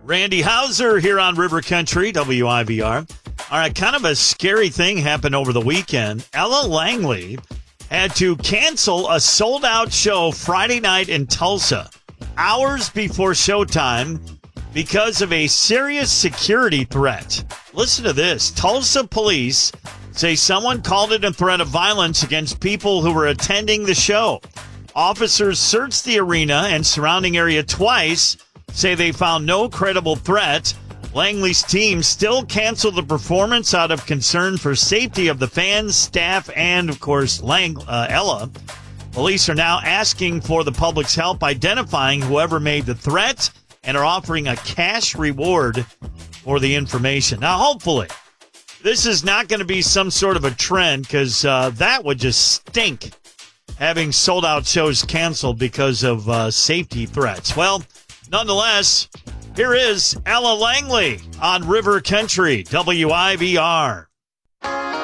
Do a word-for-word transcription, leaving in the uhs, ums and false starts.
Randy Hauser here on River Country, W I V R. All right, kind of a scary thing happened over the weekend. Ella Langley had to cancel a sold-out show Friday night in Tulsa, hours before showtime, because of a serious security threat. Listen to this. Tulsa police say someone called it a threat of violence against people who were attending the show. Officers searched the arena and surrounding area twice, say they found no credible threat. Langley's team still canceled the performance out of concern for safety of the fans, staff, and, of course, Lang- uh, Ella. Police are now asking for the public's help identifying whoever made the threat and are offering a cash reward for the information. Now, hopefully, this is not going to be some sort of a trend, because uh, that would just stink, having sold-out shows canceled because of uh, safety threats. Well, nonetheless, here is Ella Langley on River Country, W I V R.